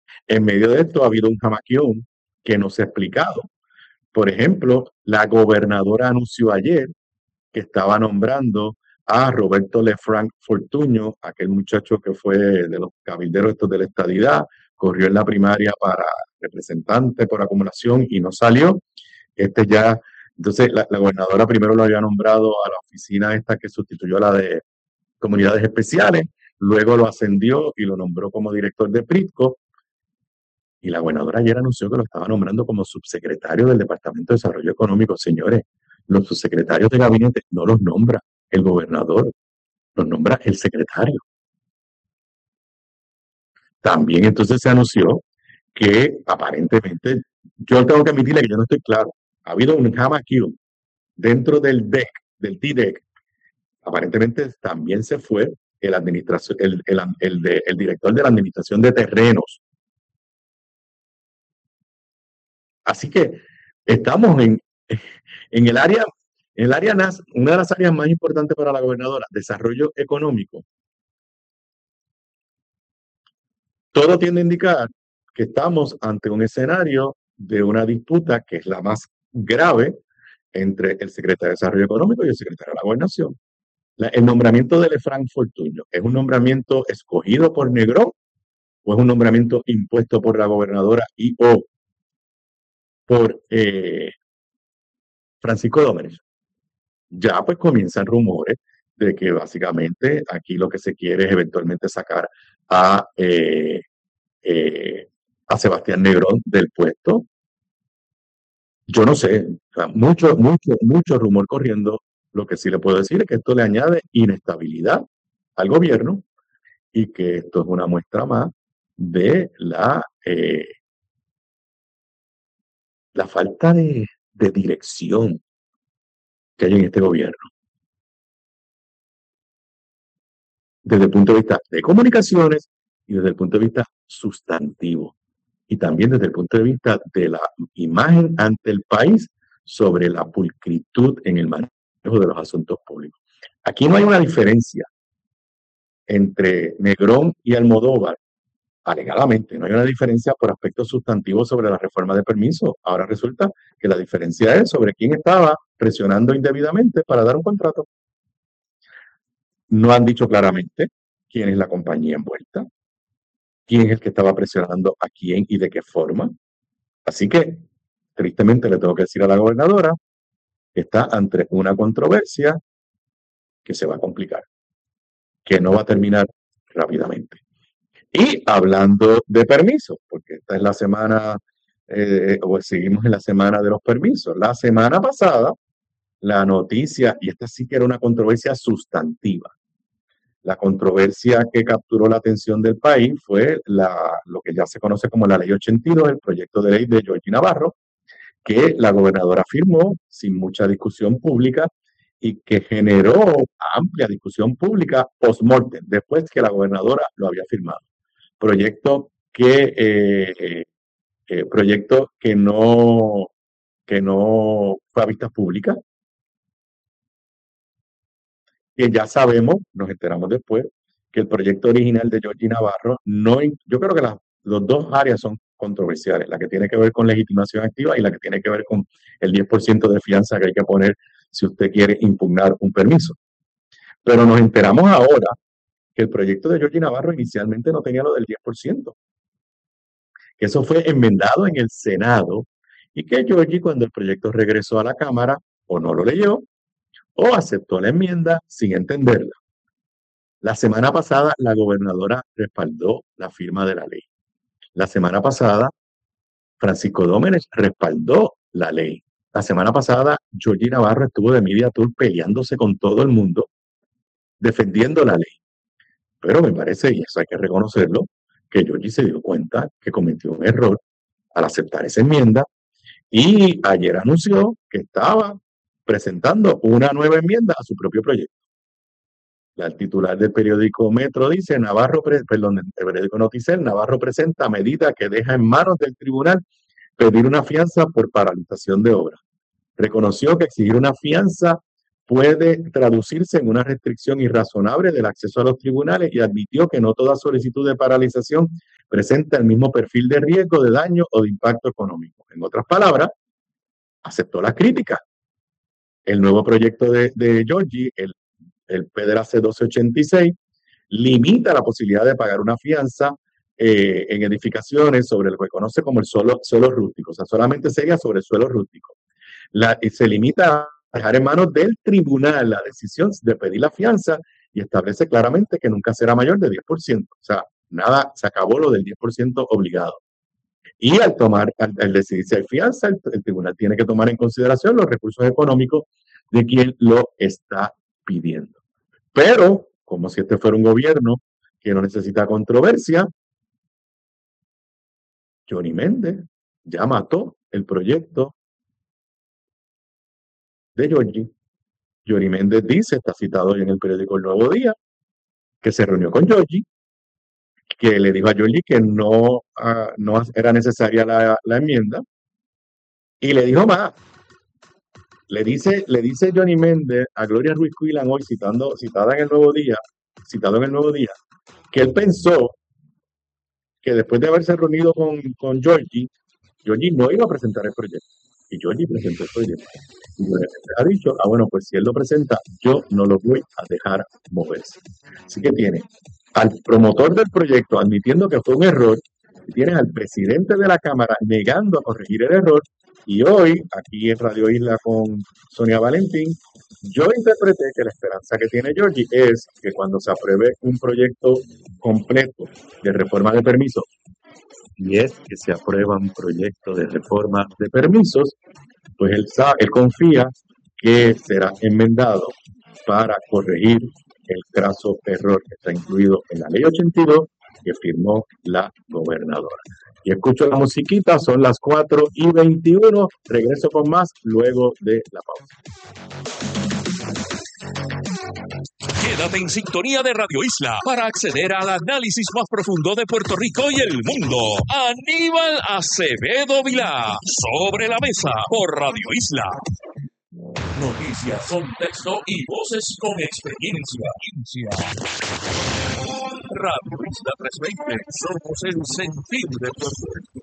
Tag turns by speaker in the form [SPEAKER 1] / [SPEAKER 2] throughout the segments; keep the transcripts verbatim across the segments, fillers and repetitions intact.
[SPEAKER 1] En medio de esto ha habido un jamaquión que no se ha explicado. Por ejemplo, la gobernadora anunció ayer que estaba nombrando a Roberto Lefranc Fortuño, aquel muchacho que fue de los cabilderos estos de la estadidad, corrió en la primaria para representante por acumulación y no salió. Este ya, entonces la, la gobernadora primero lo había nombrado a la oficina esta que sustituyó a la de comunidades especiales, luego lo ascendió y lo nombró como director de Pritco, y la gobernadora ayer anunció que lo estaba nombrando como subsecretario del Departamento de Desarrollo Económico. Señores, los subsecretarios de gabinete no los nombra el gobernador, los nombra el secretario. También entonces se anunció que aparentemente, yo tengo que admitirle que yo no estoy claro, ha habido un jamaqueo dentro del D E C, del T D E C. Aparentemente también se fue el, administración, el, el, el, de, el director de la Administración de Terrenos. Así que estamos en, en el área, en el área N A S, una de las áreas más importantes para la gobernadora, desarrollo económico. Todo tiende a indicar que estamos ante un escenario de una disputa que es la más grave entre el secretario de Desarrollo Económico y el secretario de la Gobernación. La, el nombramiento de Lefranc Fortuño, ¿es un nombramiento escogido por Negrón o es un nombramiento impuesto por la gobernadora y o por eh, Francisco Dómenes? Ya pues comienzan rumores de que básicamente aquí lo que se quiere es eventualmente sacar a, eh, eh, a Sebastián Negrón del puesto. Yo no sé, o sea, mucho, mucho, mucho rumor corriendo. Lo que sí le puedo decir es que esto le añade inestabilidad al gobierno y que esto es una muestra más de la, eh, la falta de, de dirección que hay en este gobierno. Desde el punto de vista de comunicaciones y desde el punto de vista sustantivo. Y también desde el punto de vista de la imagen ante el país sobre la pulcritud en el manejo de los asuntos públicos. Aquí no hay una diferencia entre Negrón y Almodóvar, alegadamente, no hay una diferencia por aspectos sustantivos sobre la reforma de permiso. Ahora resulta que la diferencia es sobre quién estaba presionando indebidamente para dar un contrato. No han dicho claramente quién es la compañía envuelta, quién es el que estaba presionando a quién y de qué forma. Así que, tristemente, le tengo que decir a la gobernadora que está ante una controversia que se va a complicar, que no va a terminar rápidamente. Y hablando de permisos, porque esta es la semana, eh, o seguimos en la semana de los permisos. La semana pasada, la noticia, y esta sí que era una controversia sustantiva, la controversia que capturó la atención del país fue la, lo que ya se conoce como la Ley ochenta y dos, el proyecto de ley de Georgie Navarro, que la gobernadora firmó sin mucha discusión pública y que generó amplia discusión pública post-mortem, después que la gobernadora lo había firmado. Proyecto que, eh, eh, proyecto que no, que no fue a vistas públicas, que ya sabemos, nos enteramos después, que el proyecto original de Georgie Navarro, no, yo creo que las las dos áreas son controversiales, la que tiene que ver con legitimación activa y la que tiene que ver con el diez por ciento de fianza que hay que poner si usted quiere impugnar un permiso. Pero nos enteramos ahora que el proyecto de Georgie Navarro inicialmente no tenía lo del diez por ciento, que eso fue enmendado en el Senado y que Georgie, cuando el proyecto regresó a la Cámara, o no lo leyó o aceptó la enmienda sin entenderla. La semana pasada la gobernadora respaldó la firma de la ley. La semana pasada Francisco Dómenes respaldó la ley. La semana pasada Georgie Navarro estuvo de media tour peleándose con todo el mundo, defendiendo la ley. Pero me parece, y eso hay que reconocerlo, que Georgie se dio cuenta que cometió un error al aceptar esa enmienda y ayer anunció que estaba presentando una nueva enmienda a su propio proyecto. La titular del periódico Metro dice, Navarro, perdón, el periódico Noticel, Navarro presenta medida que deja en manos del tribunal pedir una fianza por paralización de obra. Reconoció que exigir una fianza puede traducirse en una restricción irrazonable del acceso a los tribunales y admitió que no toda solicitud de paralización presenta el mismo perfil de riesgo, de daño o de impacto económico. En otras palabras, aceptó las críticas. El nuevo proyecto de, de Giorgi, el, el P D R A C doce ochenta y seis, limita la posibilidad de pagar una fianza eh, en edificaciones sobre lo que conoce como el suelo, suelo rústico, o sea, solamente sería sobre el suelo rústico. La, y se limita a dejar en manos del tribunal la decisión de pedir la fianza y establece claramente que nunca será mayor de diez por ciento. O sea, nada, se acabó lo del diez por ciento obligado. Y al tomar, al, al decidir si hay fianza, el, el tribunal tiene que tomar en consideración los recursos económicos de quien lo está pidiendo. Pero, como si este fuera un gobierno que no necesita controversia, Johnny Méndez ya mató el proyecto de Giorgi. Johnny Méndez dice, está citado hoy en el periódico El Nuevo Día, que se reunió con Giorgi, que le dijo a Giorgi que no, uh, no era necesaria la, la enmienda, y le dijo más. Le dice, le dice Johnny Méndez a Gloria Ruiz Cuilan hoy, citando, citada en El Nuevo Día, citado en El Nuevo Día, que él pensó que después de haberse reunido con, con Giorgi, Giorgi no iba a presentar el proyecto. Y Giorgi presentó el proyecto. Y ha dicho, ah, bueno, pues si él lo presenta, yo no lo voy a dejar moverse. Así que tiene al promotor del proyecto admitiendo que fue un error, y tienes al presidente de la Cámara negando a corregir el error, y hoy, aquí en Radio Isla con Sonia Valentín, yo interpreté que la esperanza que tiene Giorgi es que cuando se apruebe un proyecto completo de reforma de permisos, y es que se aprueba un proyecto de reforma de permisos, pues él, sabe, él confía que será enmendado para corregir el craso error que está incluido en la ley ochenta y dos que firmó la gobernadora. Y escucho la musiquita, son las cuatro y veintiuno, regreso con más luego de la pausa.
[SPEAKER 2] Quédate en sintonía de Radio Isla para acceder al análisis más profundo de Puerto Rico y el mundo. Aníbal Acevedo Vilá, Sobre la Mesa, por Radio Isla. Noticias, contexto y voces con experiencia. Radio Isla trescientos veinte, somos el sentir de Puerto Rico.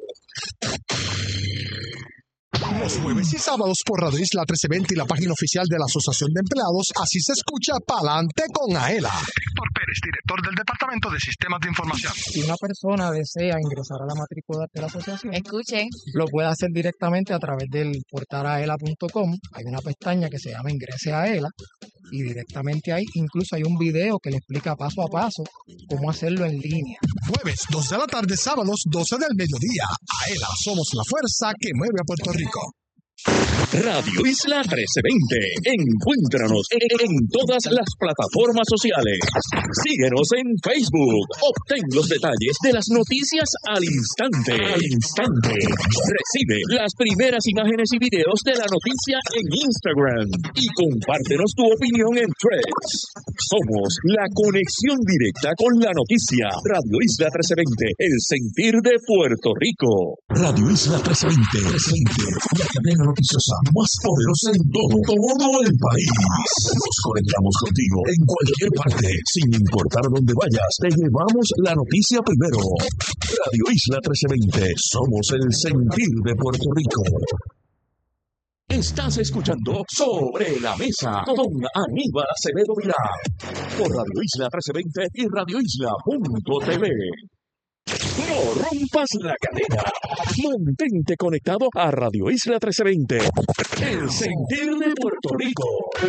[SPEAKER 3] Los jueves y sábados por Radio Isla trece veinte y la página oficial de la Asociación de Empleados, así se escucha Pa'lante con Aela. Héctor Pérez, director del Departamento de Sistemas de Información.
[SPEAKER 4] Si una persona desea ingresar a la matrícula de la asociación,
[SPEAKER 5] escuchen,
[SPEAKER 4] lo puede hacer directamente a través del portal aela punto com. Hay una pestaña que se llama Ingrese a Aela y directamente ahí incluso hay un video que le explica paso a paso cómo hacerlo en línea.
[SPEAKER 3] Jueves, dos de la tarde, sábados, doce del mediodía. Aela, somos la fuerza que mueve a Puerto Rico.
[SPEAKER 2] Radio Isla trece veinte. Encuéntranos en, en todas las plataformas sociales. Síguenos en Facebook. Obtén los detalles de las noticias al instante. Al instante. Recibe las primeras imágenes y videos de la noticia en Instagram. Y compártenos tu opinión en Threads. Somos la conexión directa con la noticia. Radio Isla trece veinte. El sentir de Puerto Rico. Radio Isla trece veinte. Presente. La cadena noticiosa más poderosa en todo, todo el país. Nos conectamos contigo en cualquier parte, sin importar dónde vayas. Te llevamos la noticia primero. Radio Isla trece veinte. Somos el sentir de Puerto Rico. Estás escuchando Sobre la Mesa con Aníbal Acevedo Vilá por Radio Isla trece veinte y radio isla punto t v. No rompas la cadena. Mantente conectado a Radio Isla trece veinte. El sentir de Puerto Rico.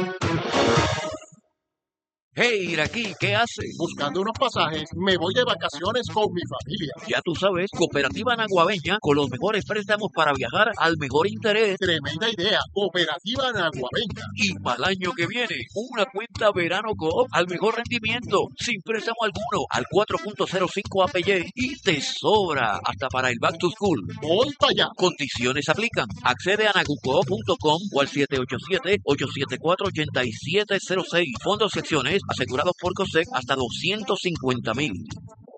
[SPEAKER 6] Hey, Iraquí, ¿qué haces?
[SPEAKER 7] Buscando unos pasajes, me voy de vacaciones con mi familia.
[SPEAKER 6] Ya tú sabes, Cooperativa Naguabeña, con los mejores préstamos para viajar al mejor interés.
[SPEAKER 7] Tremenda idea, Cooperativa Naguabeña.
[SPEAKER 6] Y para el año que viene, una cuenta Verano Coop al mejor rendimiento, sin préstamo alguno, al cuatro punto cero cinco A P Y y te sobra hasta para el Back to School.
[SPEAKER 7] Voy para allá.
[SPEAKER 6] Condiciones aplican. Accede a nagucoop punto com o al siete ocho siete, ocho siete cuatro, ocho siete cero seis. Fondos y acciones asegurados por COSEC hasta doscientos cincuenta mil.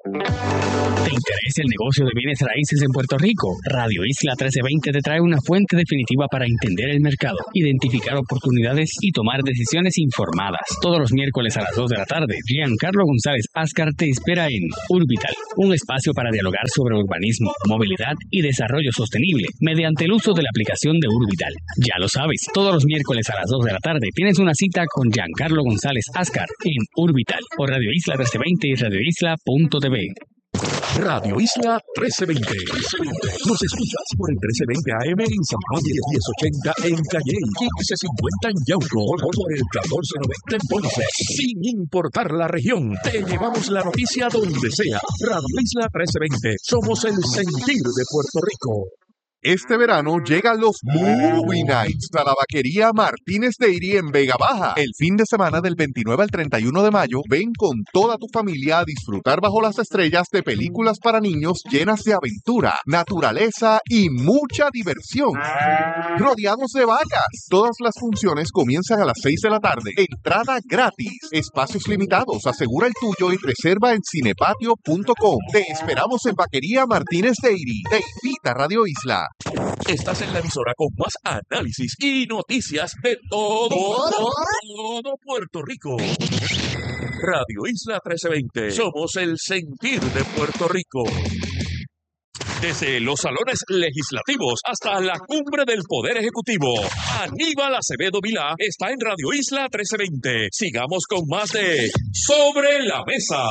[SPEAKER 5] ¿Te interesa el negocio de bienes raíces en Puerto Rico? Radio Isla trece veinte te trae una fuente definitiva para entender el mercado, identificar oportunidades y tomar decisiones informadas. Todos los miércoles a las dos de la tarde, Giancarlo González Ascar te espera en Urbital, un espacio para dialogar sobre urbanismo, movilidad y desarrollo sostenible mediante el uso de la aplicación de Urbital. Ya lo sabes, todos los miércoles a las dos de la tarde tienes una cita con Giancarlo González Ascar en Urbital por Radio Isla trece veinte y radio isla punto t v.
[SPEAKER 2] Radio Isla trece veinte. Nos escuchas por el trece veinte A M en San Juan, diez ochenta en Calley, quince cincuenta en Yauco, por el catorce noventa en Ponce. Sin importar la región, te llevamos la noticia donde sea. Radio Isla trece veinte. Somos el sentir de Puerto Rico.
[SPEAKER 8] Este verano llegan los Movie Nights a la vaquería Martínez Dairy en Vega Baja. El fin de semana del veintinueve al treinta y uno de mayo, ven con toda tu familia a disfrutar bajo las estrellas de películas para niños llenas de aventura, naturaleza y mucha diversión. Rodeados de vacas. Todas las funciones comienzan a las seis de la tarde. Entrada gratis. Espacios limitados. Asegura el tuyo y reserva en cinepatio punto com. Te esperamos en Vaquería Martínez Dairy. Te invita Radio Isla.
[SPEAKER 2] Estás en la emisora con más análisis y noticias de todo, todo, todo Puerto Rico. Radio Isla trece veinte. Somos el sentir de Puerto Rico. Desde los salones legislativos hasta la cumbre del Poder Ejecutivo, Aníbal Acevedo Vilá está en Radio Isla trece veinte. Sigamos con más de Sobre la Mesa.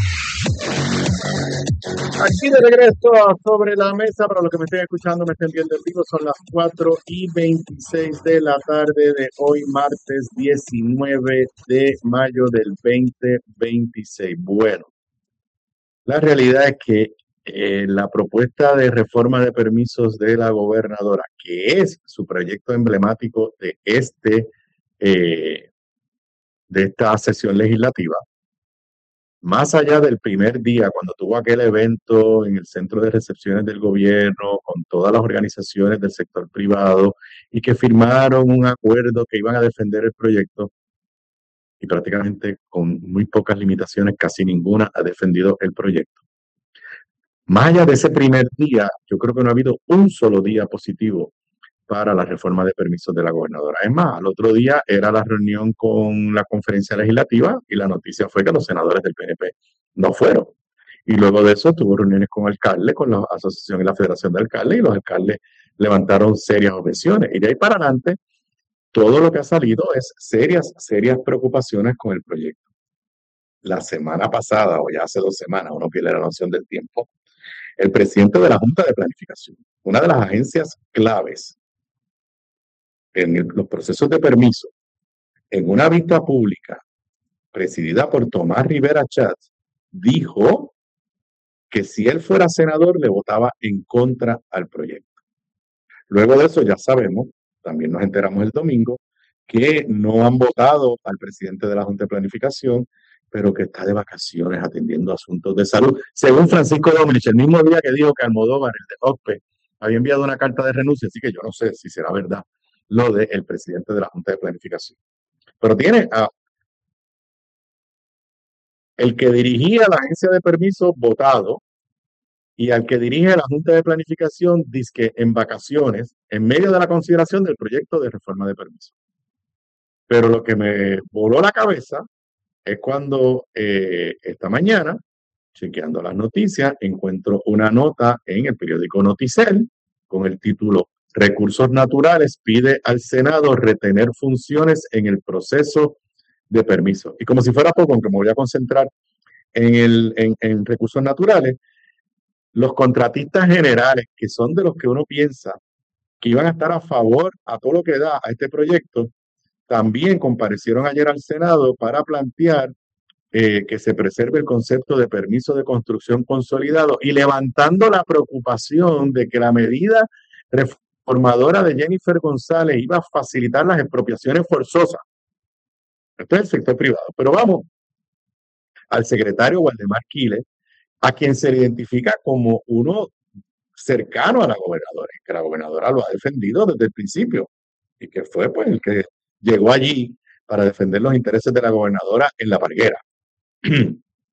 [SPEAKER 1] Aquí de regreso a Sobre la Mesa, para los que me estén escuchando, me estén viendo en vivo, son las cuatro y veintiséis de la tarde de hoy, martes diecinueve de mayo del veinte veintiséis. Bueno, la realidad es que eh, la propuesta de reforma de permisos de la gobernadora, que es su proyecto emblemático de, este, eh, de esta sesión legislativa, más allá del primer día, cuando tuvo aquel evento en el centro de recepciones del gobierno, con todas las organizaciones del sector privado, y que firmaron un acuerdo que iban a defender el proyecto, y prácticamente con muy pocas limitaciones, casi ninguna ha defendido el proyecto. Más allá de ese primer día, yo creo que no ha habido un solo día positivo para la reforma de permisos de la gobernadora. Es más, al otro día era la reunión con la conferencia legislativa y la noticia fue que los senadores del P N P no fueron. Y luego de eso tuvo reuniones con alcaldes, con la asociación y la federación de alcaldes, y los alcaldes levantaron serias objeciones. Y de ahí para adelante, todo lo que ha salido es serias, serias preocupaciones con el proyecto. La semana pasada, o ya hace dos semanas, uno pierde la noción del tiempo, el presidente de la Junta de Planificación, una de las agencias claves en el, los procesos de permiso, en una vista pública presidida por Tomás Rivera Chats, dijo que si él fuera senador le votaba en contra al proyecto. Luego de eso ya sabemos, también nos enteramos el domingo, que no han votado al presidente de la Junta de Planificación, pero que está de vacaciones atendiendo asuntos de salud. Según Francisco Domenech, el mismo día que dijo que Almodóvar, el de O P P E, había enviado una carta de renuncia, así que yo no sé si será verdad lo del presidente de la Junta de Planificación. Pero tiene a el que dirigía la agencia de permisos votado y al que dirige la Junta de Planificación, dizque en vacaciones, en medio de la consideración del proyecto de reforma de permisos. Pero lo que me voló la cabeza es cuando eh, esta mañana, chequeando las noticias, encuentro una nota en el periódico Noticel con el título Recursos Naturales pide al Senado retener funciones en el proceso de permiso. Y como si fuera poco, aunque me voy a concentrar en, el, en, en recursos naturales, los contratistas generales, que son de los que uno piensa que iban a estar a favor a todo lo que da a este proyecto, también comparecieron ayer al Senado para plantear eh, que se preserve el concepto de permiso de construcción consolidado y levantando la preocupación de que la medida reformadora de Jennifer González iba a facilitar las expropiaciones forzosas. Esto es el sector privado. Pero vamos al secretario Waldemar Quiles, a quien se le identifica como uno cercano a la gobernadora, que la gobernadora lo ha defendido desde el principio y que fue pues el que llegó allí para defender los intereses de la gobernadora en La Parguera.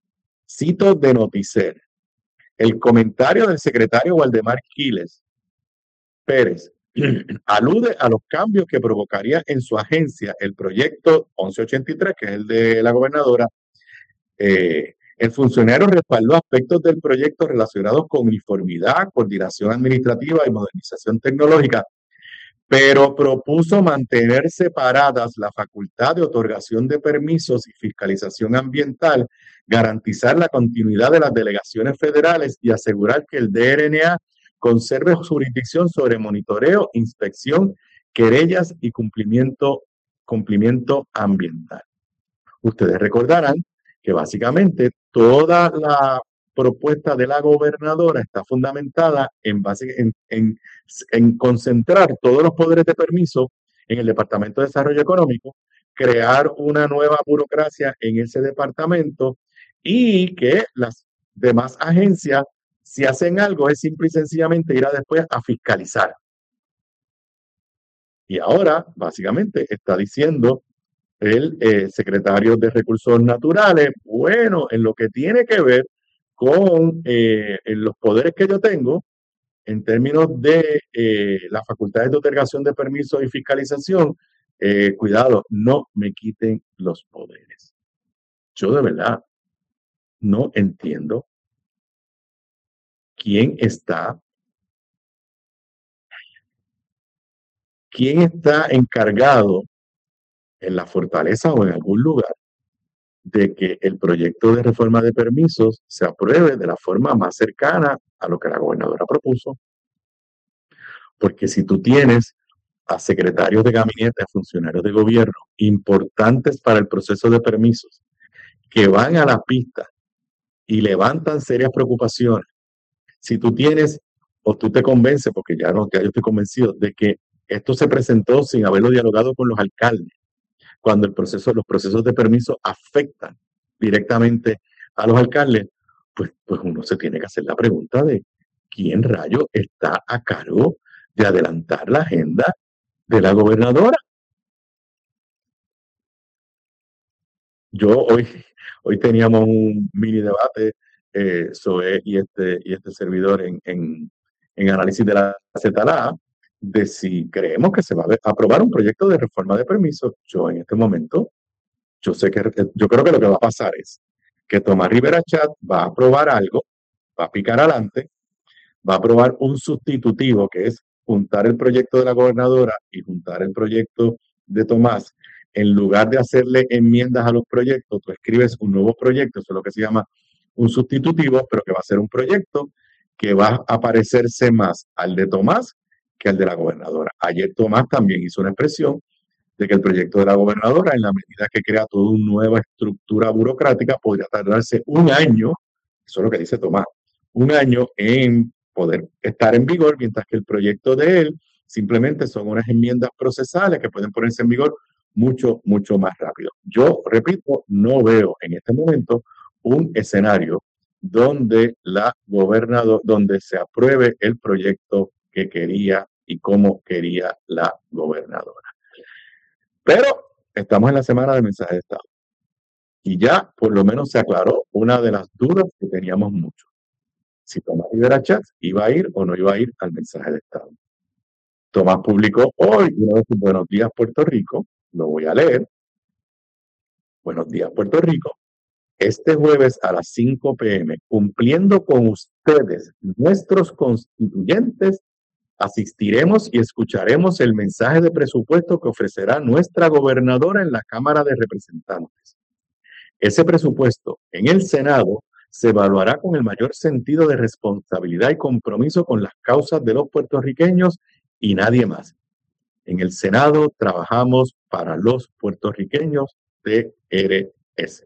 [SPEAKER 1] Cito de Noticel. El comentario del secretario Waldemar Quiles Pérez alude a los cambios que provocaría en su agencia el proyecto once ochenta y tres, que es el de la gobernadora. Eh, el funcionario respaldó aspectos del proyecto relacionados con uniformidad, coordinación administrativa y modernización tecnológica, pero propuso mantener separadas la facultad de otorgación de permisos y fiscalización ambiental, garantizar la continuidad de las delegaciones federales y asegurar que el D R N A conserve jurisdicción sobre monitoreo, inspección, querellas y cumplimiento, cumplimiento ambiental. Ustedes recordarán que básicamente toda la propuesta de la gobernadora está fundamentada en, base, en, en, en concentrar todos los poderes de permiso en el Departamento de Desarrollo Económico, crear una nueva burocracia en ese departamento y que las demás agencias, si hacen algo, es simple y sencillamente ir a después a fiscalizar. Y ahora, básicamente, está diciendo el eh, secretario de Recursos Naturales, bueno, en lo que tiene que ver con eh, los poderes que yo tengo, en términos de eh, las facultades de otorgación de permisos y fiscalización, eh, cuidado, no me quiten los poderes. Yo de verdad no entiendo quién está, quién está encargado en la fortaleza o en algún lugar de que el proyecto de reforma de permisos se apruebe de la forma más cercana a lo que la gobernadora propuso. Porque si tú tienes a secretarios de gabinete, a funcionarios de gobierno importantes para el proceso de permisos, que van a la pista y levantan serias preocupaciones, si tú tienes o tú te convences, porque ya, no, ya yo estoy convencido de que esto se presentó sin haberlo dialogado con los alcaldes, cuando el proceso, los procesos de permiso afectan directamente a los alcaldes, pues, pues uno se tiene que hacer la pregunta de quién rayo está a cargo de adelantar la agenda de la gobernadora. Yo hoy, hoy teníamos un mini debate, eh, Zoe y este, y este servidor en, en, en análisis de la Z L A, de si creemos que se va a aprobar un proyecto de reforma de permisos. Yo en este momento, yo sé que, yo creo que lo que va a pasar es que Tomás Rivera Chat va a aprobar algo, va a picar adelante, va a aprobar un sustitutivo que es juntar el proyecto de la gobernadora y juntar el proyecto de Tomás. En lugar de hacerle enmiendas a los proyectos, tú escribes un nuevo proyecto, eso es lo que se llama un sustitutivo, pero que va a ser un proyecto que va a parecerse más al de Tomás que al de la gobernadora. Ayer Tomás también hizo una expresión de que el proyecto de la gobernadora, en la medida que crea toda una nueva estructura burocrática, podría tardarse un año, eso es lo que dice Tomás, un año en poder estar en vigor, mientras que el proyecto de él simplemente son unas enmiendas procesales que pueden ponerse en vigor mucho, mucho más rápido. Yo, repito, no veo en este momento un escenario donde la gobernadora, donde se apruebe el proyecto que quería y cómo quería la gobernadora. Pero estamos en la semana de mensaje de Estado. Y ya por lo menos se aclaró una de las dudas que teníamos mucho. Si Tomás Rivera Chats iba a ir o no iba a ir al mensaje de Estado. Tomás publicó hoy, una vez, buenos días Puerto Rico, lo voy a leer. Buenos días Puerto Rico. Este jueves a las cinco p m, cumpliendo con ustedes, nuestros constituyentes, asistiremos y escucharemos el mensaje de presupuesto que ofrecerá nuestra gobernadora en la Cámara de Representantes. Ese presupuesto en el Senado se evaluará con el mayor sentido de responsabilidad y compromiso con las causas de los puertorriqueños y nadie más. En el Senado trabajamos para los puertorriqueños. T R S.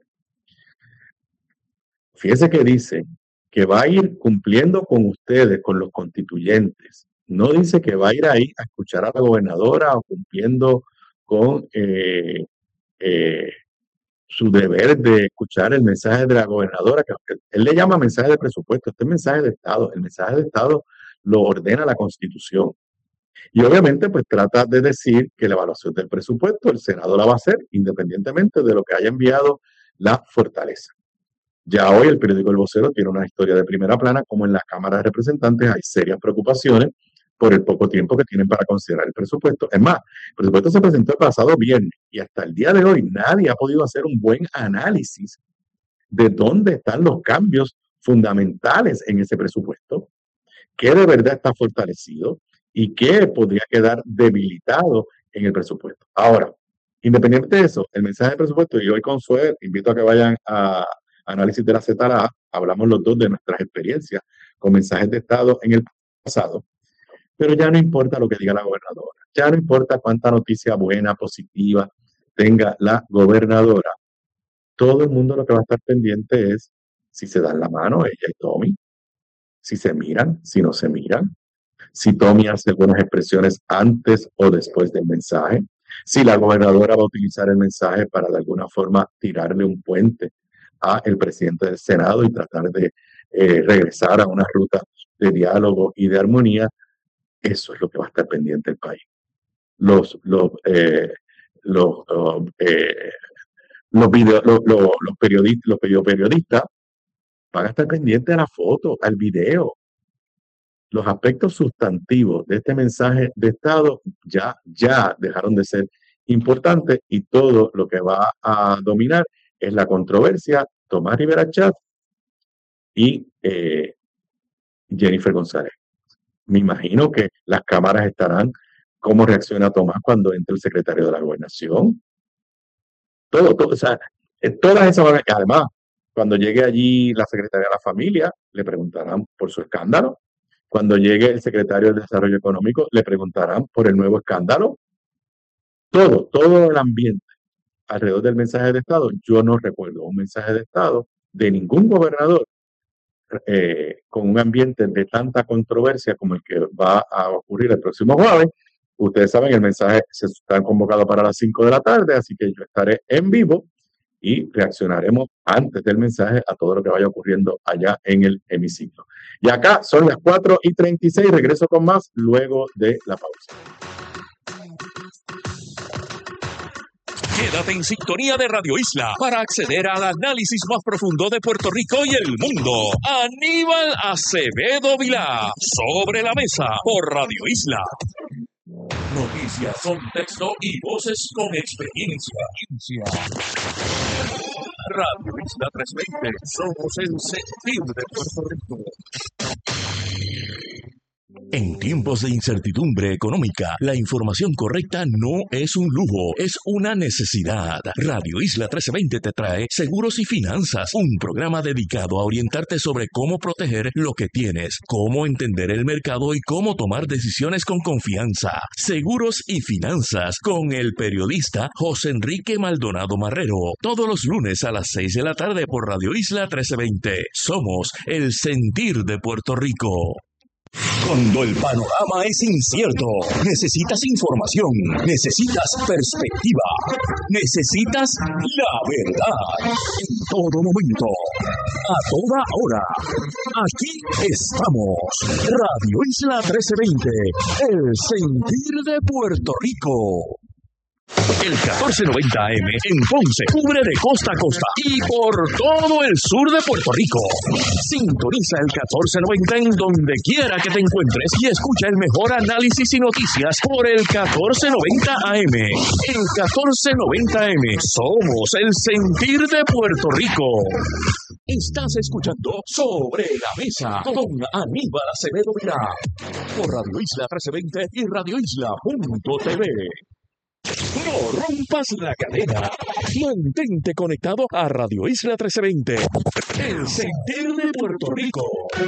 [SPEAKER 1] Fíjese que dice que va a ir cumpliendo con ustedes, con los constituyentes. No dice que va a ir ahí a escuchar a la gobernadora o cumpliendo con eh, eh, su deber de escuchar el mensaje de la gobernadora, que él le llama mensaje de presupuesto. Este es mensaje de Estado. El mensaje de Estado lo ordena la Constitución. Y obviamente pues trata de decir que la evaluación del presupuesto el Senado la va a hacer independientemente de lo que haya enviado la fortaleza. Ya hoy el periódico El Vocero tiene una historia de primera plana, como en la Cámara de Representantes hay serias preocupaciones por el poco tiempo que tienen para considerar el presupuesto. Es más, el presupuesto se presentó el pasado viernes y hasta el día de hoy nadie ha podido hacer un buen análisis de dónde están los cambios fundamentales en ese presupuesto, qué de verdad está fortalecido y qué podría quedar debilitado en el presupuesto. Ahora, independiente de eso, el mensaje de presupuesto, y hoy con Suez invito a que vayan a Análisis de la Z L A, hablamos los dos de nuestras experiencias con mensajes de Estado en el pasado, pero ya no importa lo que diga la gobernadora, ya no importa cuánta noticia buena, positiva tenga la gobernadora, todo el mundo lo que va a estar pendiente es si se dan la mano ella y Tommy, si se miran, si no se miran, si Tommy hace algunas expresiones antes o después del mensaje, si la gobernadora va a utilizar el mensaje para de alguna forma tirarle un puente a el presidente del Senado y tratar de eh, regresar a una ruta de diálogo y de armonía. Eso es lo que va a estar pendiente el país. Los, los, eh, los, uh, eh, los, video, los, los, los, periodistas, los periodistas van a estar pendientes a la foto, al video. Los aspectos sustantivos de este mensaje de Estado ya, ya dejaron de ser importantes y todo lo que va a dominar es la controversia Tomás Rivera Chatz y eh, Jennifer González. Me imagino que las cámaras estarán cómo reacciona Tomás cuando entre el secretario de la Gobernación. Todo, todo, o sea, todas esas, además, cuando llegue allí la secretaria de la Familia, le preguntarán por su escándalo. Cuando llegue el secretario del Desarrollo Económico, le preguntarán por el nuevo escándalo. Todo, todo el ambiente alrededor del mensaje de Estado, yo no recuerdo un mensaje de Estado de ningún gobernador eh, con un ambiente de tanta controversia como el que va a ocurrir el próximo jueves. Ustedes saben, el mensaje se está convocado para las cinco de la tarde, así que yo estaré en vivo y reaccionaremos antes del mensaje a todo lo que vaya ocurriendo allá en el hemiciclo. Y acá son las cuatro y treinta y seis, regreso con más luego de la pausa.
[SPEAKER 2] Quédate en sintonía de Radio Isla para acceder al análisis más profundo de Puerto Rico y el mundo. Aníbal Acevedo Vilá, Sobre la Mesa, por Radio Isla. Noticias, contexto y voces con experiencia. Radio Isla trescientos veinte, somos el sentir de Puerto Rico. En tiempos de incertidumbre económica, la información correcta no es un lujo, es una necesidad. Radio Isla trece veinte te trae Seguros y Finanzas, un programa dedicado a orientarte sobre cómo proteger lo que tienes, cómo entender el mercado y cómo tomar decisiones con confianza. Seguros y Finanzas, con el periodista José Enrique Maldonado Marrero, todos los lunes a las seis de la tarde por Radio Isla trece veinte. Somos el sentir de Puerto Rico. Cuando el panorama es incierto, necesitas información, necesitas perspectiva, necesitas la verdad. En todo momento, a toda hora, aquí estamos. Radio Isla trece veinte, el sentir de Puerto Rico. El catorce noventa A M en Ponce cubre de costa a costa y por todo el sur de Puerto Rico. Sintoniza el catorce noventa en donde quiera que te encuentres y escucha el mejor análisis y noticias por el catorce noventa A M. El catorce noventa A M somos el sentir de Puerto Rico. Estás escuchando Sobre la Mesa con Aníbal Acevedo Vilá por Radio Isla trece veinte y radio isla punto t v. No rompas la cadena. Mantente conectado a Radio Isla trece veinte, el sentir de Puerto Rico.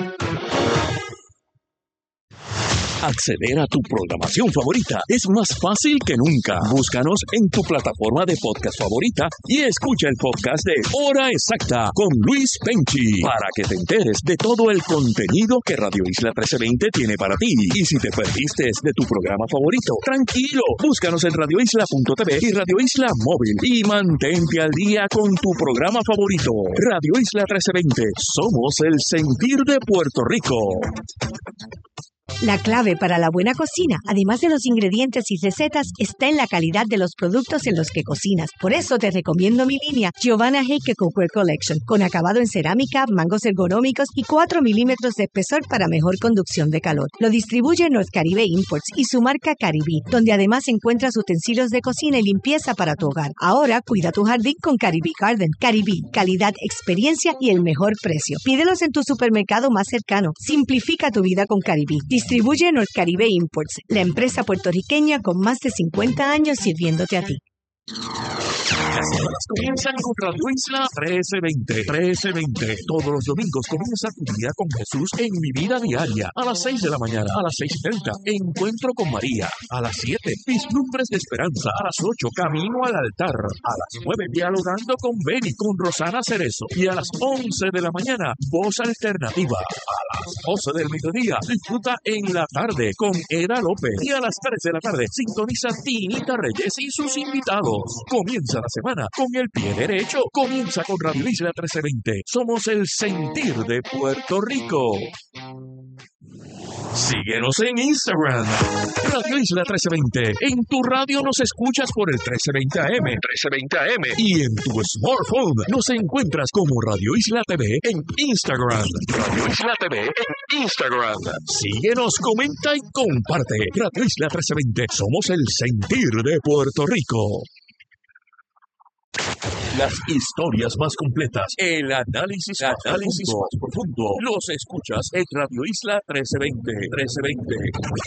[SPEAKER 2] Acceder a tu programación favorita es más fácil que nunca. Búscanos en tu plataforma de podcast favorita y escucha el podcast de Hora Exacta con Luis Penchi para que te enteres de todo el contenido que Radio Isla trece veinte tiene para ti. Y si te perdiste de tu programa favorito, tranquilo, búscanos en radio isla punto t v y Radio Isla Móvil y mantente al día con tu programa favorito. Radio Isla trece veinte, somos el sentir de Puerto Rico.
[SPEAKER 9] La clave para la buena cocina, además de los ingredientes y recetas, está en la calidad de los productos en los que cocinas. Por eso te recomiendo mi línea Giovanna Heike Cookware Collection, con acabado en cerámica, mangos ergonómicos y cuatro milímetros de espesor para mejor conducción de calor. Lo distribuye North Caribe Imports y su marca Caribí, donde además encuentras utensilios de cocina y limpieza para tu hogar. Ahora cuida tu jardín con Caribí Garden. Caribí, calidad, experiencia y el mejor precio. Pídelos en tu supermercado más cercano. Simplifica tu vida con Caribí. Distribuye North Caribe Imports, la empresa puertorriqueña con más de cincuenta años sirviéndote a ti.
[SPEAKER 2] Las horas comienzan con Radio Isla trece veinte. trece veinte. Todos los domingos comienza tu día con Jesús en Mi Vida Diaria. A las seis de la mañana, a las seis y treinta, Encuentro con María. A las siete, Vislumbres de Esperanza. A las ocho, Camino al Altar. A las nueve, Dialogando con Beni, con Rosana Cerezo. Y a las once de la mañana, Voz Alternativa. A las doce del mediodía, disfruta En la Tarde con Eda López. Y a las tres de la tarde, sintoniza Tinita Reyes y sus invitados. Comienza la semana con el pie derecho. Comienza con Radio Isla trece veinte. Somos el sentir de Puerto Rico. Síguenos en Instagram, Radio Isla trece veinte. En tu radio nos escuchas por el trece veinte A M, trece veinte A M. Y en tu smartphone nos encuentras como Radio Isla T V en Instagram. Radio Isla T V en Instagram. Síguenos, comenta y comparte. Radio Isla trece veinte. Somos el sentir de Puerto Rico. Las historias más completas, el análisis, análisis más profundo, los escuchas en Radio Isla trece veinte. trece veinte.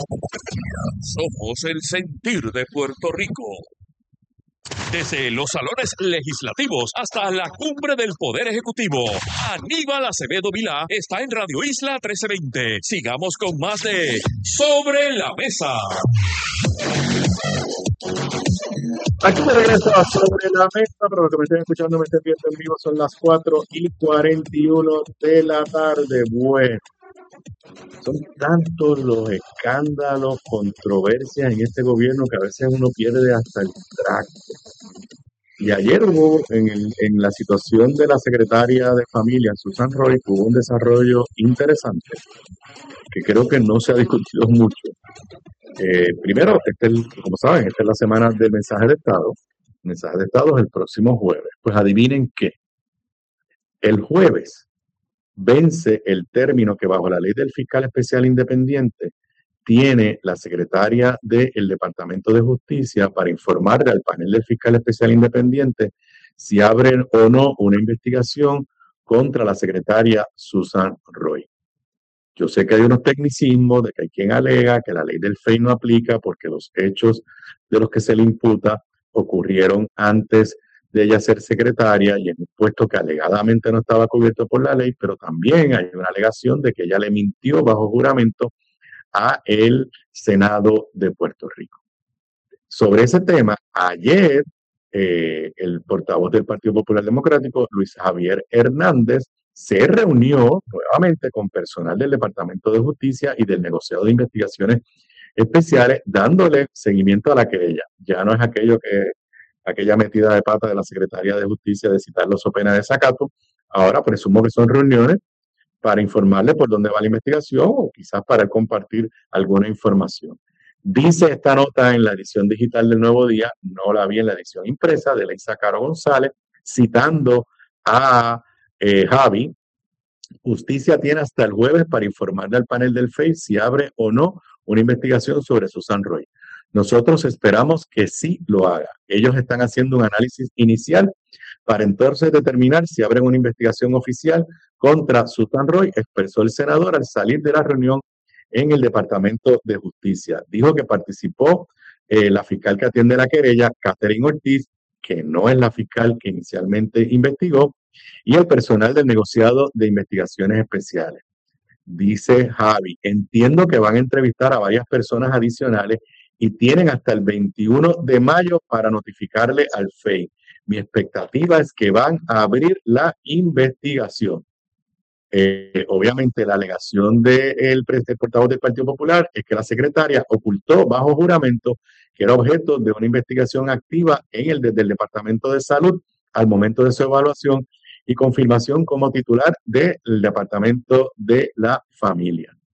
[SPEAKER 2] Somos el sentir de Puerto Rico. Desde los salones legislativos hasta la cumbre del Poder Ejecutivo, Aníbal Acevedo Vilá está en Radio Isla trece veinte. Sigamos con más de Sobre la Mesa.
[SPEAKER 1] Aquí me regreso a Sobre la Mesa, pero lo que me estén escuchando, me estén viendo en vivo, son las cuatro y cuarenta y uno de la tarde. Bueno, son tantos los escándalos, controversias en este gobierno que a veces uno pierde hasta el tracto. Y ayer hubo, en, el, en la situación de la secretaria de Familia, Susan Roy, hubo un desarrollo interesante que creo que no se ha discutido mucho. Eh, primero, este es, como saben, esta es la semana del mensaje de Estado. El mensaje de Estado es el próximo jueves. Pues adivinen qué. El jueves vence el término que bajo la ley del fiscal especial independiente tiene la secretaria del Departamento de Justicia para informarle al panel del fiscal especial independiente si abren o no una investigación contra la secretaria Susan Roy. Yo sé que hay unos tecnicismos de que hay quien alega que la ley del F E I no aplica porque los hechos de los que se le imputa ocurrieron antes de ella ser secretaria y en un puesto que alegadamente no estaba cubierto por la ley, pero también hay una alegación de que ella le mintió bajo juramento a el Senado de Puerto Rico. Sobre ese tema, ayer eh, el portavoz del Partido Popular Democrático, Luis Javier Hernández, se reunió nuevamente con personal del Departamento de Justicia y del negociado de investigaciones especiales, dándole seguimiento a la querella. Ya no es aquello que, aquella metida de pata de la Secretaría de Justicia de citarlo so pena de desacato. Ahora presumo que son reuniones para informarle por dónde va la investigación o quizás para compartir alguna información. Dice esta nota en la edición digital del Nuevo Día, no la vi en la edición impresa, de Leisa Caro González, citando a Eh, Javi, Justicia tiene hasta el jueves para informarle al panel del F E I si abre o no una investigación sobre Susan Roy. Nosotros esperamos que sí lo haga. Ellos están haciendo un análisis inicial para entonces determinar si abren una investigación oficial contra Susan Roy, expresó el senador al salir de la reunión en el Departamento de Justicia. Dijo que participó eh, la fiscal que atiende la querella, Catherine Ortiz, que no es la fiscal que inicialmente investigó, y el personal del negociado de investigaciones especiales. Dice Javi, entiendo que van a entrevistar a varias personas adicionales y tienen hasta el veintiuno de mayo para notificarle al F E I. Mi expectativa es que van a abrir la investigación. Eh, obviamente la alegación del de portavoz del Partido Popular es que la secretaria ocultó bajo juramento que era objeto de una investigación activa en el desde el Departamento de Salud al momento de su evaluación y confirmación como titular del Departamento de la Familia.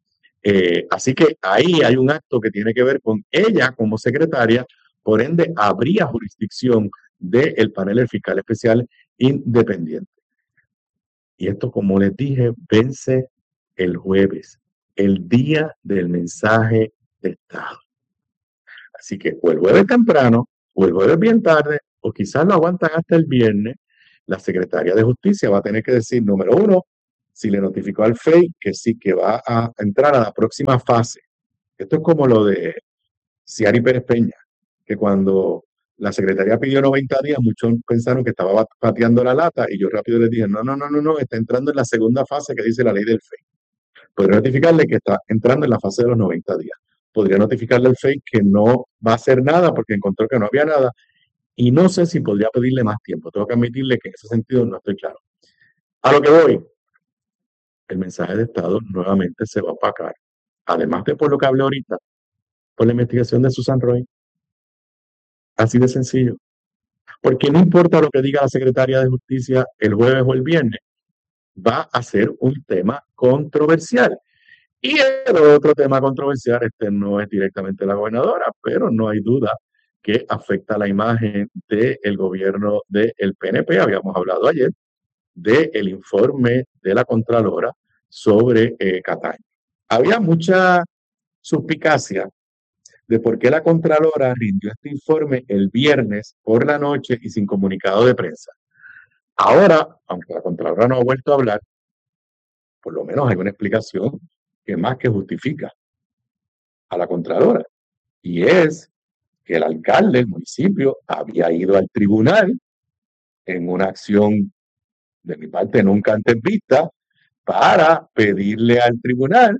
[SPEAKER 1] Eh, así que ahí hay un acto que tiene que ver con ella como secretaria, por ende habría jurisdicción del panel del fiscal especial independiente. Y esto, como les dije, vence el jueves, el día del mensaje de Estado. Así que o el jueves temprano, o el jueves bien tarde, o quizás lo aguantan hasta el viernes, la Secretaría de Justicia va a tener que decir, número uno, si le notificó al F E I que sí, que va a entrar a la próxima fase. Esto es como lo de Ciari Pérez Peña, que cuando la Secretaría pidió noventa días, muchos pensaron que estaba pateando la lata, y yo rápido les dije, no, no, no, no, no, está entrando en la segunda fase que dice la ley del F E I. Podría notificarle que está entrando en la fase de los noventa días. Podría notificarle al F E I que no va a hacer nada porque encontró que no había nada, y no sé si podría pedirle más tiempo. Tengo que admitirle que en ese sentido no estoy claro. A lo que voy, el mensaje de Estado nuevamente se va a opacar, además de por lo que hablé ahorita, por la investigación de Susan Roy. Así de sencillo. Porque no importa lo que diga la Secretaría de Justicia el jueves o el viernes, va a ser un tema controversial. Y el otro tema controversial, este no es directamente la gobernadora, pero no hay duda que afecta la imagen del gobierno del P N P. Habíamos hablado ayer del informe de la Contralora sobre eh, Cataño. Había mucha suspicacia de por qué la Contralora rindió este informe el viernes por la noche y sin comunicado de prensa. Ahora, aunque la Contralora no ha vuelto a hablar, por lo menos hay una explicación que más que justifica a la Contralora, y es que el alcalde del municipio había ido al tribunal en una acción de mi parte nunca antes vista para pedirle al tribunal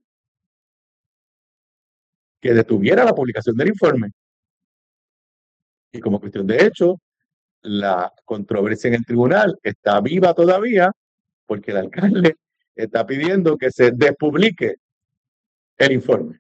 [SPEAKER 1] que detuviera la publicación del informe. Y como cuestión de hecho, la controversia en el tribunal está viva todavía porque el alcalde está pidiendo que se despublique el informe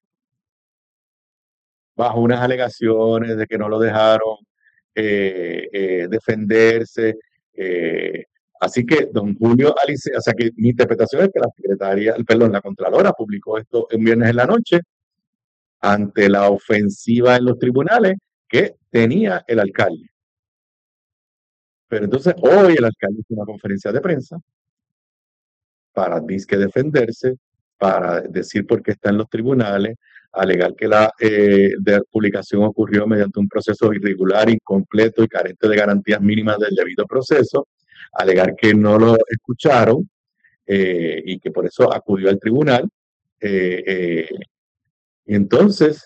[SPEAKER 1] bajo unas alegaciones de que no lo dejaron eh, eh, defenderse. Eh, así que don Julio Alice, o sea que mi interpretación es que la secretaria, perdón, la Contralora publicó esto el viernes en la noche ante la ofensiva en los tribunales que tenía el alcalde. Pero entonces hoy el alcalde hizo una conferencia de prensa para disque defenderse, para decir por qué está en los tribunales, alegar que la eh, de publicación ocurrió mediante un proceso irregular, incompleto y carente de garantías mínimas del debido proceso, alegar que no lo escucharon eh, y que por eso acudió al tribunal. Eh, eh, y entonces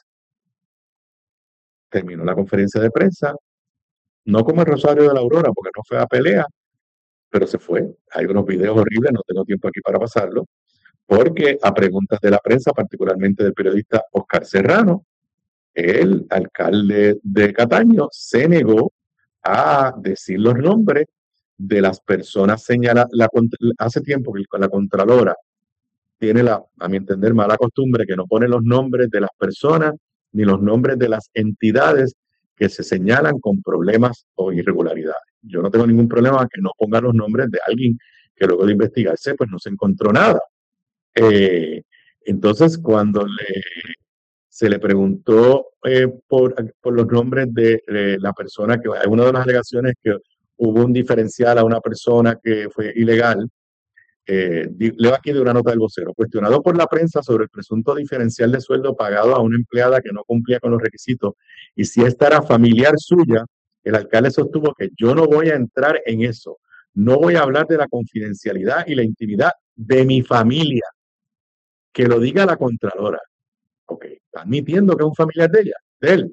[SPEAKER 1] terminó la conferencia de prensa, no como el Rosario de la Aurora, porque no fue a pelea, pero se fue. Hay unos videos horribles, no tengo tiempo aquí para pasarlo, porque a preguntas de la prensa, particularmente del periodista Oscar Serrano, el alcalde de Cataño se negó a decir los nombres de las personas señaladas. Hace tiempo que la Contralora tiene la, a mi entender, mala costumbre que no pone los nombres de las personas ni los nombres de las entidades que se señalan con problemas o irregularidades. Yo no tengo ningún problema que no ponga los nombres de alguien que luego de investigarse pues no se encontró nada. Eh, entonces, cuando le, se le preguntó eh, por, por los nombres de eh, la persona que, hay una de las alegaciones que hubo un diferencial a una persona que fue ilegal, eh, leo aquí de una nota del vocero, cuestionado por la prensa sobre el presunto diferencial de sueldo pagado a una empleada que no cumplía con los requisitos y si esta era familiar suya, el alcalde sostuvo que yo no voy a entrar en eso, no voy a hablar de la confidencialidad y la intimidad de mi familia. Que lo diga la Contralora. Ok, está admitiendo que es un familiar de ella, de él.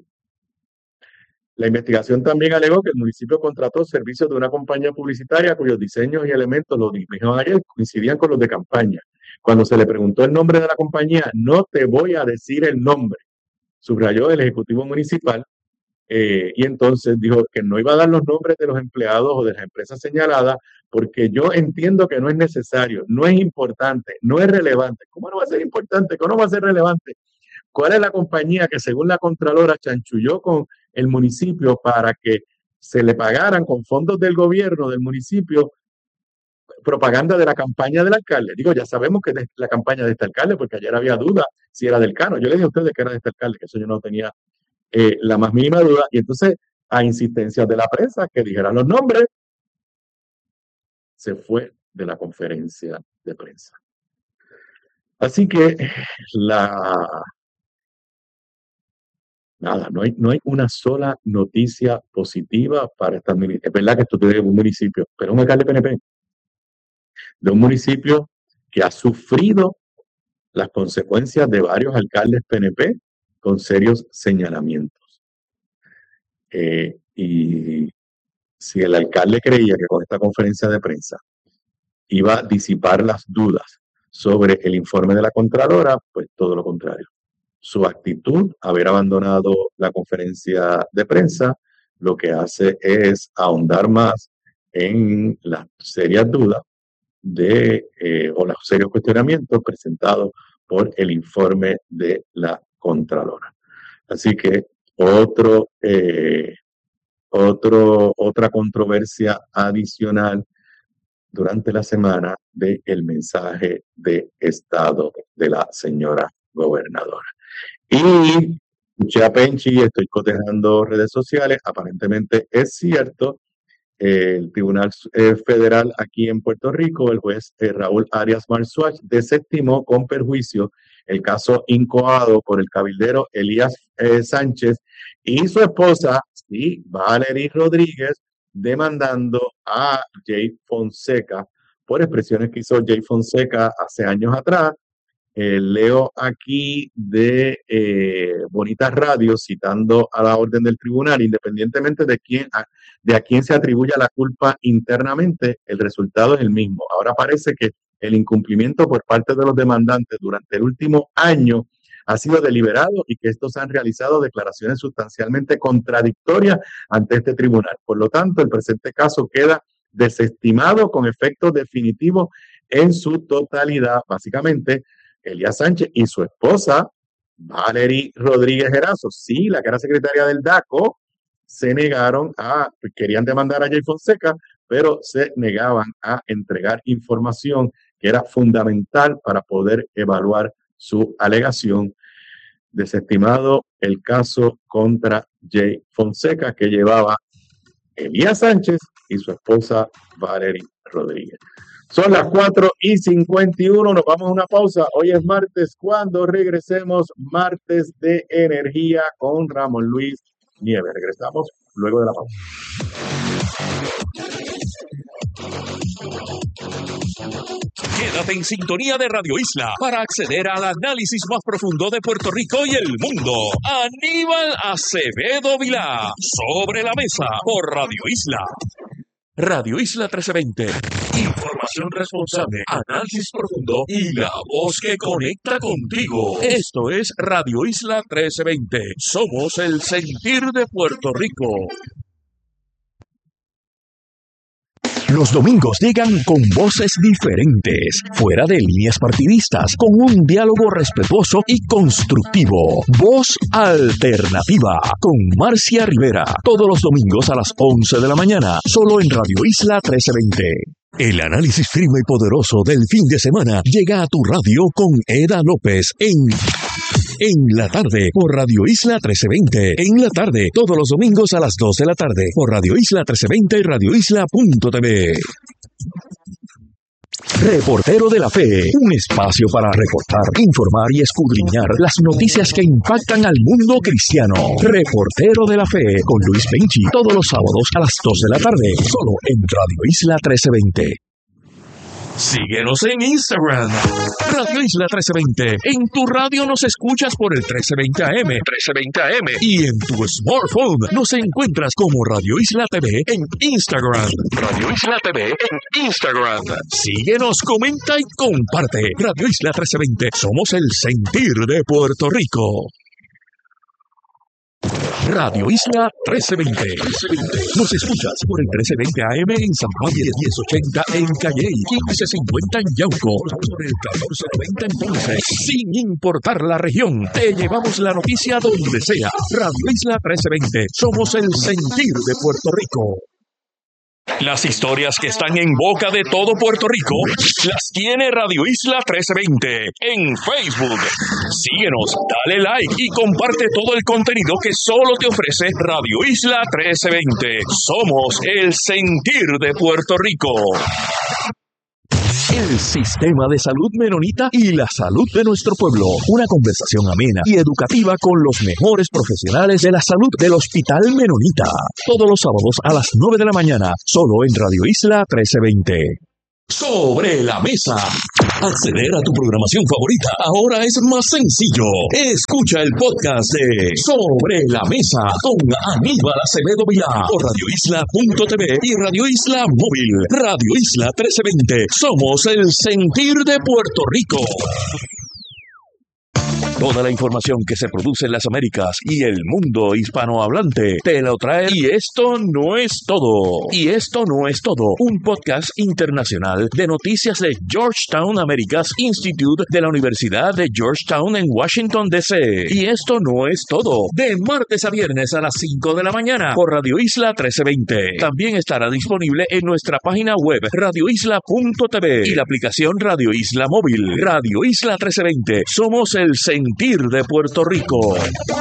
[SPEAKER 1] La investigación también alegó que el municipio contrató servicios de una compañía publicitaria cuyos diseños y elementos, lo dijeron ayer, coincidían con los de campaña. Cuando se le preguntó el nombre de la compañía, no te voy a decir el nombre, subrayó el ejecutivo municipal, eh, y entonces dijo que no iba a dar los nombres de los empleados o de las empresas señaladas porque yo entiendo que no es necesario, no es importante, no es relevante. ¿Cómo no va a ser importante? ¿Cómo no va a ser relevante? ¿Cuál es la compañía que según la Contralora chanchulló con el municipio para que se le pagaran con fondos del gobierno del municipio propaganda de la campaña del alcalde. Digo, ya sabemos que es la campaña de este alcalde, porque ayer había duda si era del Cano. Yo le dije a ustedes que era de este alcalde, que eso yo no tenía eh, la más mínima duda. Y entonces, a insistencias de la prensa que dijeran los nombres, se fue de la conferencia de prensa. Así que la nada, no hay, no hay una sola noticia positiva para esta administración. Es verdad que esto tiene un municipio, pero un alcalde P N P de un municipio que ha sufrido las consecuencias de varios alcaldes P N P con serios señalamientos. Eh, y si el alcalde creía que con esta conferencia de prensa iba a disipar las dudas sobre el informe de la Contralora, pues todo lo contrario. Su actitud, haber abandonado la conferencia de prensa, lo que hace es ahondar más en las serias dudas de, eh, o los serios cuestionamientos presentados por el informe de la Contralora. Así que otro, eh, otro, otra controversia adicional durante la semana del mensaje de Estado de la señora gobernadora. Y escuché a Penchi, estoy cotejando redes sociales, aparentemente es cierto, eh, el Tribunal eh, Federal aquí en Puerto Rico, el juez eh, Raúl Arias Marzuach, desestimó con perjuicio el caso incoado por el cabildero Elías eh, Sánchez y su esposa, sí, Valerie Rodríguez, demandando a Jay Fonseca por expresiones que hizo Jay Fonseca hace años atrás. Eh, leo aquí de eh, Bonitas Radio citando a la orden del tribunal, independientemente de quién a, de a quién se atribuya la culpa internamente, el resultado es el mismo. Ahora parece que el incumplimiento por parte de los demandantes durante el último año ha sido deliberado y que estos han realizado declaraciones sustancialmente contradictorias ante este tribunal. Por lo tanto, el presente caso queda desestimado con efectos definitivos en su totalidad. Básicamente, Elías Sánchez y su esposa, Valerie Rodríguez Erazo, sí, la que era secretaria del DACO, se negaron a, querían demandar a Jay Fonseca, pero se negaban a entregar información que era fundamental para poder evaluar su alegación. Desestimado el caso contra Jay Fonseca que llevaba Elías Sánchez y su esposa Valerie Rodríguez. Son las cuatro y cincuenta y uno, nos vamos a una pausa. Hoy es martes, cuando regresemos, martes de energía con Ramón Luis Nieves. Regresamos luego de la pausa.
[SPEAKER 2] Quédate en sintonía de Radio Isla para acceder al análisis más profundo de Puerto Rico y el mundo. Aníbal Acevedo Vilá, Sobre la Mesa, por Radio Isla. Radio Isla trece veinte. Información responsable, análisis profundo y la voz que conecta contigo. Esto es Radio Isla trece veinte. Somos el sentir de Puerto Rico. Los domingos llegan con voces diferentes, fuera de líneas partidistas, con un diálogo respetuoso y constructivo. Voz Alternativa, con Marcia Rivera, todos los domingos a las once de la mañana, solo en Radio Isla trece veinte. El análisis firme y poderoso del fin de semana llega a tu radio con Eda López en... En la tarde, por Radio Isla trece veinte. En la tarde, todos los domingos a las dos de la tarde, por Radio Isla trece veinte y Radio Isla punto t v. Reportero de la Fe, un espacio para reportar, informar y escudriñar las noticias que impactan al mundo cristiano. Reportero de la Fe, con Luis Penchi, todos los sábados a las dos de la tarde, solo en Radio Isla trece veinte. Síguenos en Instagram, Radio Isla trece veinte. En tu radio nos escuchas por el trece veinte A M, trece veinte A M. Y en tu smartphone nos encuentras como Radio Isla T V en Instagram. Radio Isla T V en Instagram. Síguenos, comenta y comparte. Radio Isla trece veinte. Somos el sentir de Puerto Rico. Radio Isla trece veinte. Nos escuchas por el trece veinte A M en San Juan, diez ochenta en Calley, quince cincuenta en Yauco, por el catorce noventa en Ponce. Sin importar la región, te llevamos la noticia donde sea. Radio Isla trece veinte. Somos el sentir de Puerto Rico. Las historias que están en boca de todo Puerto Rico las tiene Radio Isla trece veinte en Facebook. Síguenos, dale like y comparte todo el contenido que solo te ofrece Radio Isla trece veinte. Somos el sentir de Puerto Rico. El Sistema de Salud Menonita y la salud de nuestro pueblo. Una conversación amena y educativa con los mejores profesionales de la salud del Hospital Menonita. Todos los sábados a las nueve de la mañana, solo en Radio Isla trece veinte. Sobre la mesa. Acceder a tu programación favorita ahora es más sencillo. Escucha el podcast de Sobre la Mesa con Aníbal Acevedo Vilá por radio isla punto t v y Radio Isla Móvil. Radio Isla trece veinte. Somos el sentir de Puerto Rico. Toda la información que se produce en las Américas y el mundo hispanohablante te lo trae. Y esto no es todo. Y esto no es todo. Un podcast internacional de noticias de Georgetown Americas Institute de la Universidad de Georgetown en Washington, D C Y esto no es todo. De martes a viernes a las cinco de la mañana por Radio Isla trece veinte. También estará disponible en nuestra página web radio isla punto t v y la aplicación Radio Isla Móvil. Radio Isla trece veinte. Somos el sentir de Puerto Rico.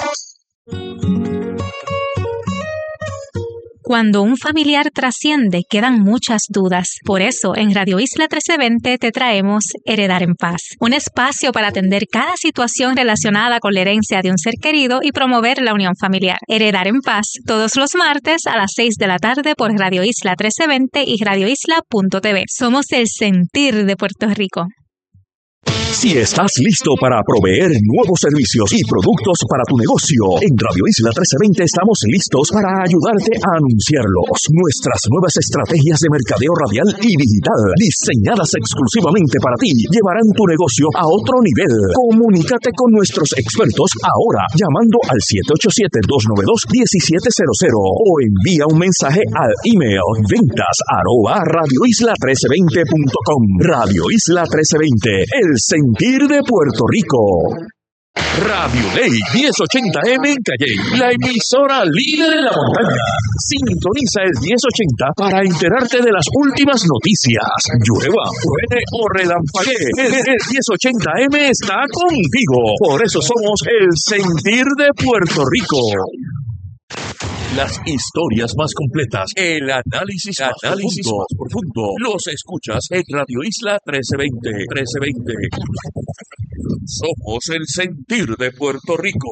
[SPEAKER 10] Cuando un familiar trasciende, quedan muchas dudas. Por eso, en Radio Isla trece veinte te traemos Heredar en Paz, un espacio para atender cada situación relacionada con la herencia de un ser querido y promover la unión familiar. Heredar en Paz, todos los martes a las seis de la tarde por Radio Isla trece veinte y radio isla punto t v. Somos el sentir de Puerto Rico.
[SPEAKER 2] Si estás listo para proveer nuevos servicios y productos para tu negocio, en Radio Isla trece veinte estamos listos para ayudarte a anunciarlos. Nuestras nuevas estrategias de mercadeo radial y digital, diseñadas exclusivamente para ti, llevarán tu negocio a otro nivel. Comunícate con nuestros expertos ahora llamando al siete ocho siete, dos nueve dos, uno siete cero cero o envía un mensaje al email ventas arroba radio isla trece veinte punto com. Radio Isla trece veinte, el sentir de Puerto Rico. Radio Ley diez ochenta M en Calley, la emisora líder en la montaña. Sintoniza el diez ochenta para enterarte de las últimas noticias. Llueva, truene o relampaguee, el, el diez ochenta M está contigo. Por eso somos el sentir de Puerto Rico. Las historias más completas, el análisis, análisis más profundo, los escuchas en Radio Isla trece veinte. trece veinte. Somos el sentir de Puerto Rico.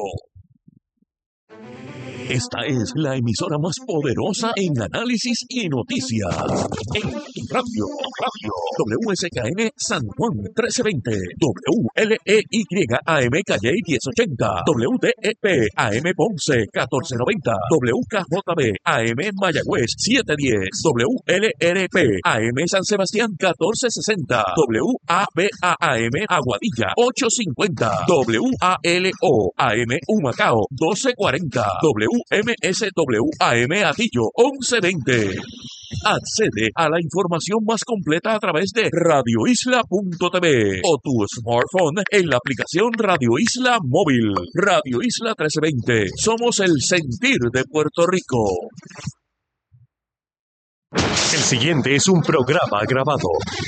[SPEAKER 2] Esta es la emisora más poderosa en análisis y noticias. En radio, radio, W S K N San Juan trece veinte, W L E Y A M Calley diez ochenta, W D E P A M Ponce catorce noventa, W K J B A M Mayagüez setecientos diez, W L R P A M San Sebastián catorce sesenta, W A B A A M Aguadilla ochocientos cincuenta, W A L O A M Humacao doce cuarenta, W M S W A M Atillo once veinte. Accede a la información más completa a través de radio isla punto t v o tu smartphone en la aplicación Radio Isla Móvil. Radio Isla trece veinte. Somos el sentir de Puerto Rico. El siguiente es un programa grabado.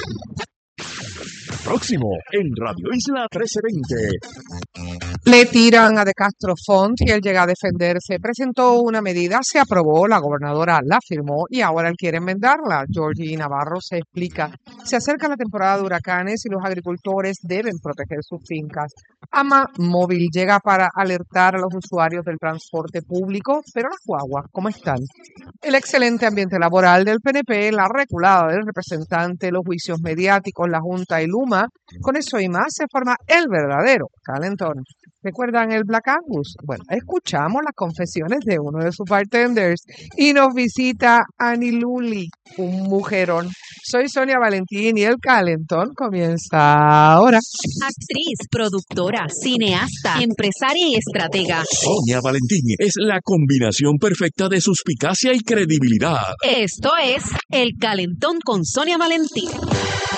[SPEAKER 2] Próximo en Radio Isla trece veinte.
[SPEAKER 11] Le tiran a De Castro Font y él llega a defenderse. Presentó una medida, se aprobó, la gobernadora la firmó y ahora él quiere enmendarla. Georgie Navarro se explica. Se acerca la temporada de huracanes y los agricultores deben proteger sus fincas. AMA Móvil llega para alertar a los usuarios del transporte público, pero las guaguas, ¿cómo están? El excelente ambiente laboral del P N P, la reculada del representante, los juicios mediáticos, la Junta y Luma. Con eso y más se forma el verdadero calentón. ¿Recuerdan el Black Angus? Bueno, escuchamos las confesiones de uno de sus bartenders y nos visita Annie Luli, un mujerón. Soy Sonia Valentín y el calentón comienza ahora.
[SPEAKER 12] Actriz, productora, cineasta, empresaria y estratega.
[SPEAKER 2] Sonia Valentín es la combinación perfecta de suspicacia y credibilidad.
[SPEAKER 12] Esto es El Calentón con Sonia Valentín.